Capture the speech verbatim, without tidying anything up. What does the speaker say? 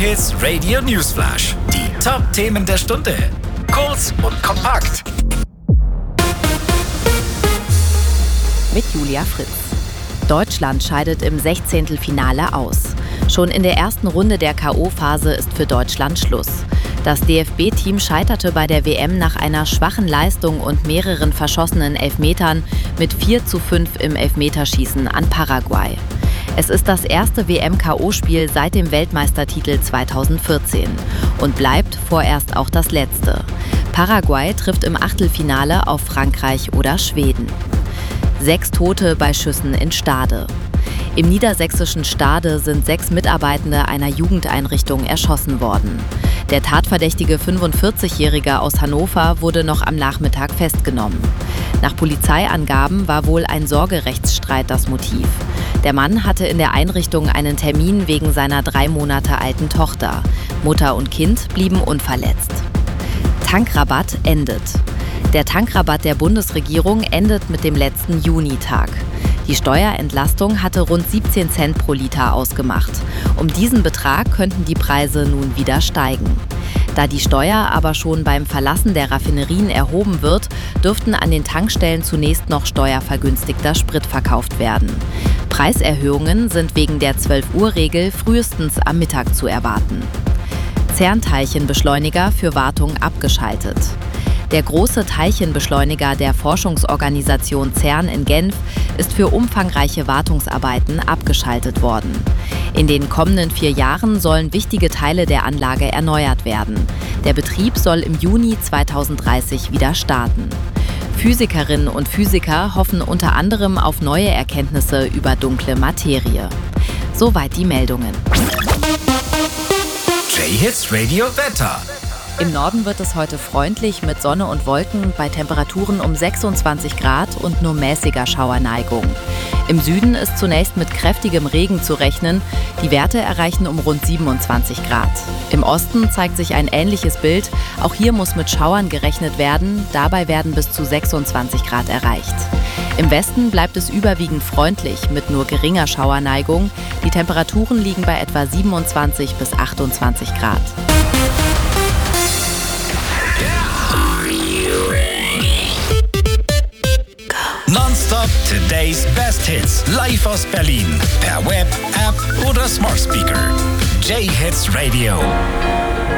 J-Hits Radio Newsflash. Die Top-Themen der Stunde. Kurz und kompakt. Mit Julia Fritz. Deutschland scheidet im Sechzehntelfinale aus. Schon in der ersten Runde der K O-Phase ist für Deutschland Schluss. Das D F B-Team scheiterte bei der W M nach einer schwachen Leistung und mehreren verschossenen Elfmetern mit vier zu fünf im Elfmeterschießen an Paraguay. Es ist das erste W M-K O-Spiel seit dem Weltmeistertitel zweitausendvierzehn und bleibt vorerst auch das letzte. Paraguay trifft im Achtelfinale auf Frankreich oder Schweden. Sechs Tote bei Schüssen in Stade. Im niedersächsischen Stade sind sechs Mitarbeitende einer Jugendeinrichtung erschossen worden. Der tatverdächtige fünfundvierzigjährige aus Hannover wurde noch am Nachmittag festgenommen. Nach Polizeiangaben war wohl ein Sorgerechtsstreit das Motiv. Der Mann hatte in der Einrichtung einen Termin wegen seiner drei Monate alten Tochter. Mutter und Kind blieben unverletzt. Tankrabatt endet. Der Tankrabatt der Bundesregierung endet mit dem letzten Junitag. Die Steuerentlastung hatte rund siebzehn Cent pro Liter ausgemacht. Um diesen Betrag könnten die Preise nun wieder steigen. Da die Steuer aber schon beim Verlassen der Raffinerien erhoben wird, dürften an den Tankstellen zunächst noch steuervergünstigter Sprit verkauft werden. Preiserhöhungen sind wegen der zwölf-Uhr-Regel frühestens am Mittag zu erwarten. CERN-Teilchenbeschleuniger für Wartung abgeschaltet. Der große Teilchenbeschleuniger der Forschungsorganisation CERN in Genf ist für umfangreiche Wartungsarbeiten abgeschaltet worden. In den kommenden vier Jahren sollen wichtige Teile der Anlage erneuert werden. Der Betrieb soll im Juni zweitausenddreißig wieder starten. Physikerinnen und Physiker hoffen unter anderem auf neue Erkenntnisse über dunkle Materie. Soweit die Meldungen. J-Hits Radio Wetter. Im Norden wird es heute freundlich mit Sonne und Wolken bei Temperaturen um sechsundzwanzig Grad und nur mäßiger Schauerneigung. Im Süden ist zunächst mit kräftigem Regen zu rechnen. Die Werte erreichen um rund siebenundzwanzig Grad. Im Osten zeigt sich ein ähnliches Bild. Auch hier muss mit Schauern gerechnet werden. Dabei werden bis zu sechsundzwanzig Grad erreicht. Im Westen bleibt es überwiegend freundlich mit nur geringer Schauerneigung. Die Temperaturen liegen bei etwa siebenundzwanzig bis achtundzwanzig Grad. Nonstop Today's Best Hits. Live aus Berlin. Per Web, App oder Smart Speaker. J-Hits Radio.